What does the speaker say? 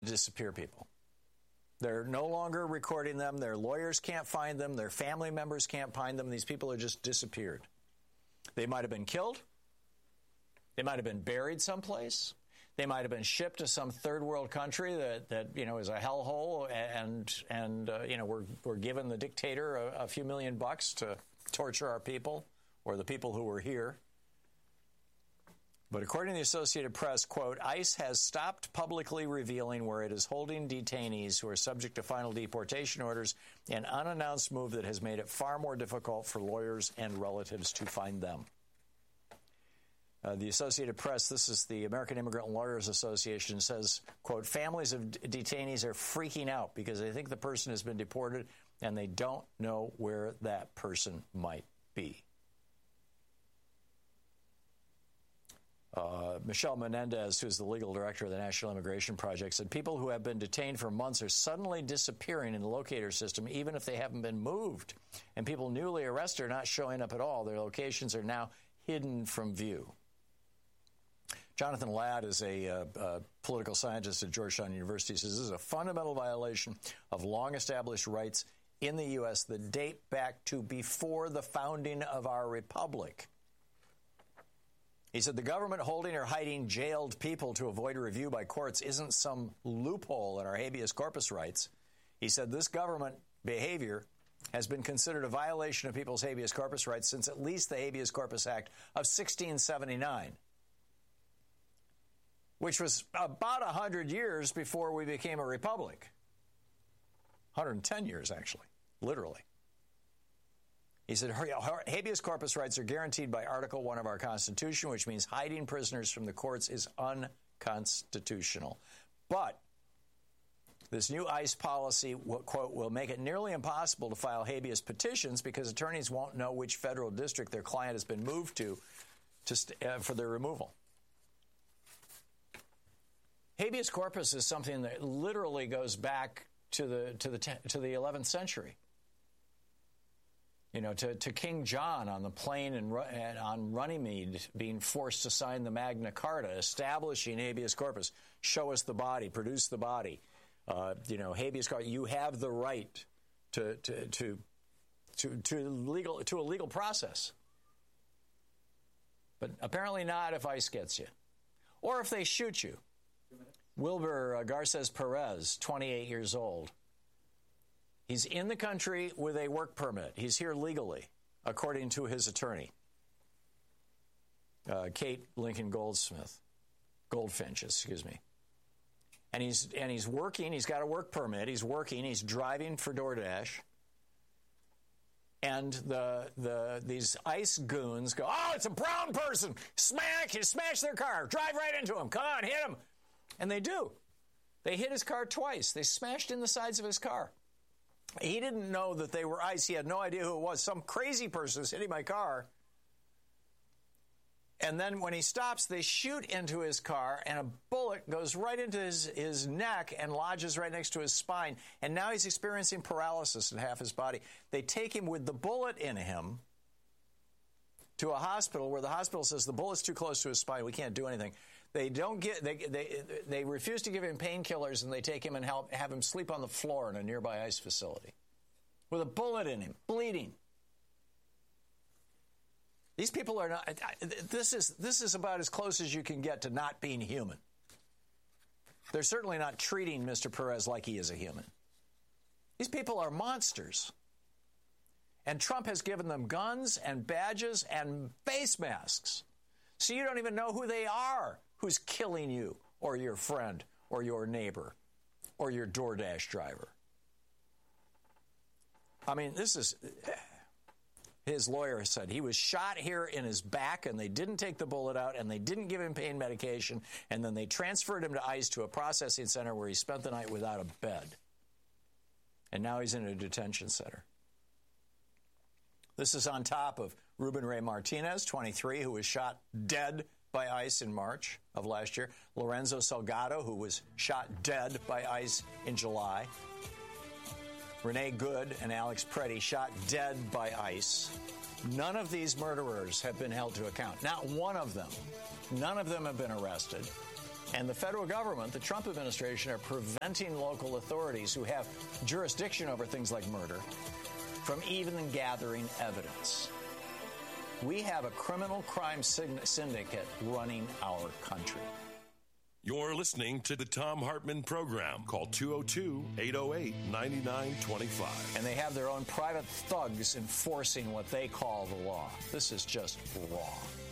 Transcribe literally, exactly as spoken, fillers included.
disappear people. They're no longer recording them. Their lawyers can't find them. Their family members can't find them. These people are just disappeared. They might have been killed. They might have been buried someplace. They might have been shipped to some third world country that, that you know, is a hellhole, and and uh, you know, we're we're giving the dictator a, a few million bucks to torture our people or the people who were here. But according to the Associated Press, quote, ICE has stopped publicly revealing where it is holding detainees who are subject to final deportation orders, an unannounced move that has made it far more difficult for lawyers and relatives to find them. Uh, the Associated Press, this is the American Immigrant Lawyers Association, says, quote, families of d- detainees are freaking out because they think the person has been deported and they don't know where that person might be. Uh, Michelle Menendez, who is the legal director of the National Immigration Project, said people who have been detained for months are suddenly disappearing in the locator system, even if they haven't been moved. And people newly arrested are not showing up at all. Their locations are now hidden from view. Jonathan Ladd is a, uh, a political scientist at Georgetown University. He says this is a fundamental violation of long-established rights in the U S that date back to before the founding of our republic. He said the government holding or hiding jailed people to avoid review by courts isn't some loophole in our habeas corpus rights. He said this government behavior has been considered a violation of people's habeas corpus rights since at least the Habeas Corpus Act of sixteen seventy-nine, which was about one hundred years before we became a republic. one hundred ten years, actually, literally. He said habeas corpus rights are guaranteed by Article one of our Constitution, which means hiding prisoners from the courts is unconstitutional. But this new ICE policy, quote, will make it nearly impossible to file habeas petitions because attorneys won't know which federal district their client has been moved to, to st- uh, for their removal. Habeas corpus is something that literally goes back to the to the te- to the eleventh century. You know, to, to King John on the plain and, and on Runnymede being forced to sign the Magna Carta, establishing habeas corpus. Show us the body, produce the body. Uh, you know, habeas corpus. You have the right to to to to to legal to a legal process, but apparently not if ICE gets you, or if they shoot you. Wilbur uh, Garces Perez, twenty-eight years old. He's in the country with a work permit. He's here legally, according to his attorney, uh, Kate Lincoln Goldsmith, Goldfinch, excuse me. And he's and he's working. He's got a work permit. He's working. He's driving for DoorDash. And the the these ICE goons go, oh, it's a brown person. Smack! You smash their car. Drive right into him. Come on, hit him. And they do. They hit his car twice. They smashed in the sides of his car. He didn't know that they were ICE. He had no idea who it was. Some crazy person is hitting my car. And then when he stops, they shoot into his car, and a bullet goes right into his, his neck and lodges right next to his spine. And now he's experiencing paralysis in half his body. They take him with the bullet in him to a hospital where the hospital says the bullet's too close to his spine. We can't do anything. They don't get. They they they refuse to give him painkillers, and they take him and help have him sleep on the floor in a nearby ICE facility with a bullet in him, bleeding. These people are not. This is this is about as close as you can get to not being human. They're certainly not treating Mister Perez like he is a human. These people are monsters. And Trump has given them guns and badges and face masks. So you don't even know who they are, who's killing you or your friend or your neighbor or your DoorDash driver. I mean, this is, his lawyer said he was shot here in his back and they didn't take the bullet out and they didn't give him pain medication, and then they transferred him to ICE to a processing center where he spent the night without a bed. And now he's in a detention center. This is on top of Ruben Ray Martinez, twenty-three, who was shot dead by ICE in March of last year. Lorenzo Salgado, who was shot dead by ICE in July. Renee Good and Alex Preddy shot dead by ICE. None of these murderers have been held to account. Not one of them. None of them have been arrested. And the federal government, the Trump administration, are preventing local authorities who have jurisdiction over things like murder from even gathering evidence. We have a criminal crime syndicate running our country. You're listening to the Thom Hartmann Program. Call two oh two, eight oh eight, nine nine two five. And they have their own private thugs enforcing what they call the law. This is just wrong.